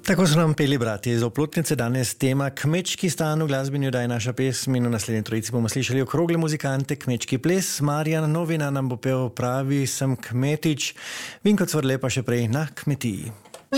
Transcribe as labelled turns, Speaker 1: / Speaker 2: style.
Speaker 1: Tako so nam peli bratje iz Oplotnice, danes tema Kmečki stan v glasbeni oddaji Naša pesem in v naslednji trojici bomo slišali okrogle muzikante, Kmečki ples. Marjan Novina nam bo pel Pravi sem kmetič, Vinko Cvrle pa še prej Na kmetiji.